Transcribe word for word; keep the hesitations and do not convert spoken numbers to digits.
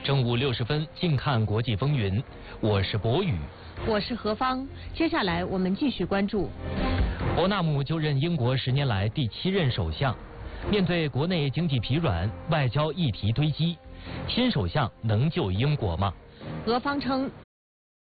正午六十分，静看国际风云，我是博宇， 我是何芳。接下来我们继续关注。 伯纳姆就任英国十年来第七任首相，面对国内经济疲软、外交议题堆积，新首相能救英国吗？ 俄方称